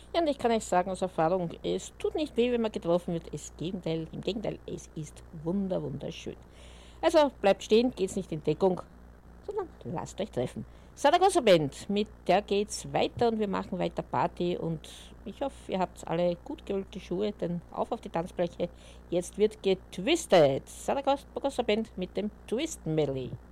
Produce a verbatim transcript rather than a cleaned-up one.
Ja, und ich kann euch sagen aus Erfahrung, es tut nicht weh, wenn man getroffen wird. Es Gegenteil, im Gegenteil, es ist wunder, wunderschön. Also bleibt stehen, geht's nicht in Deckung, sondern lasst euch treffen. Saragossa Band, mit der geht's weiter und wir machen weiter Party und ich hoffe, ihr habt alle gut geölte Schuhe, denn auf auf die Tanzfläche. Jetzt wird getwistet. Saragossa Band mit dem Twist Medley.